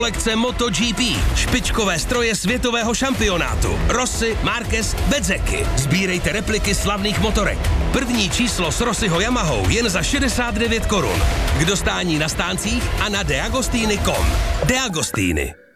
Kolekce MotoGP, špičkové stroje světového šampionátu, Rossi, Marquez, Bezzecchi. Sbírejte repliky slavných motorek. První číslo s Rossiho Yamahou jen za 69 korun. K dostání na stáncích a na deagostini.com. De Agostini.